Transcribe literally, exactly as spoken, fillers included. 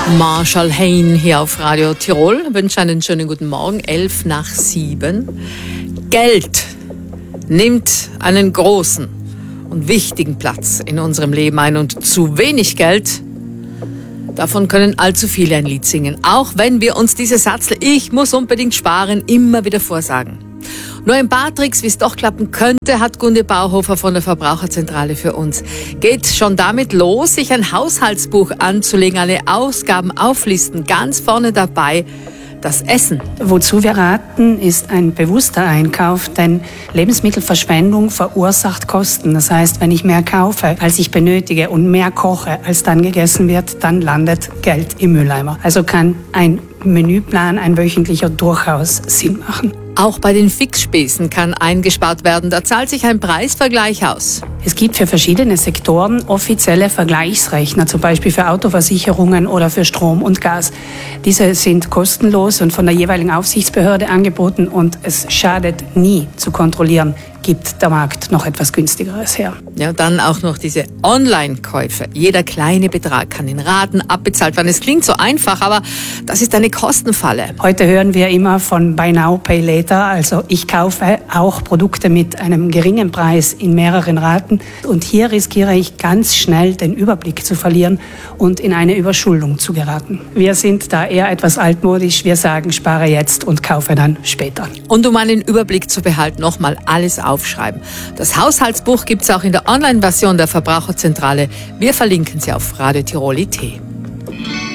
Marshall Hain hier auf Radio Tirol. Ich wünsche einen schönen guten Morgen, elf nach sieben. Geld nimmt einen großen und wichtigen Platz in unserem Leben ein und zu wenig Geld, davon können allzu viele ein Lied singen. Auch wenn wir uns diese Satzl, ich muss unbedingt sparen, immer wieder vorsagen. Nur ein paar Tricks, wie es doch klappen könnte, hat Gunde Bauhofer von der Verbraucherzentrale für uns. Geht schon damit los, sich ein Haushaltsbuch anzulegen, alle Ausgaben auflisten, ganz vorne dabei das Essen. Wozu wir raten, ist ein bewusster Einkauf, denn Lebensmittelverschwendung verursacht Kosten. Das heißt, wenn ich mehr kaufe, als ich benötige und mehr koche, als dann gegessen wird, dann landet Geld im Mülleimer. Also kann ein Menüplan, ein wöchentlicher, durchaus Sinn machen. Auch bei den Fixspesen kann eingespart werden. Da zahlt sich ein Preisvergleich aus. Es gibt für verschiedene Sektoren offizielle Vergleichsrechner, zum Beispiel für Autoversicherungen oder für Strom und Gas. Diese sind kostenlos und von der jeweiligen Aufsichtsbehörde angeboten und es schadet nie zu kontrollieren, gibt der Markt noch etwas günstigeres her. Ja, dann auch noch diese Online-Käufe. Jeder kleine Betrag kann in Raten abbezahlt werden. Es klingt so einfach, aber das ist eine Kostenfalle. Heute hören wir immer von Buy Now, Pay Later. Also ich kaufe auch Produkte mit einem geringen Preis in mehreren Raten. Und hier riskiere ich ganz schnell den Überblick zu verlieren und in eine Überschuldung zu geraten. Wir sind da eher etwas altmodisch. Wir sagen, spare jetzt und kaufe dann später. Und um einen Überblick zu behalten, nochmal alles aufschreiben. Das Haushaltsbuch gibt es auch in der Online-Version der Verbraucherzentrale. Wir verlinken sie auf Radio Tirol punkt I T.